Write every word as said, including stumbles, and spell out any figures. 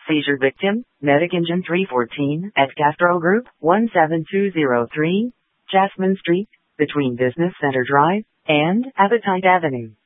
Seizure victim, Medic Engine three fourteen at Castro Group, one seven two zero three, Jasmine Street, between Business Center Drive and Appetite Avenue.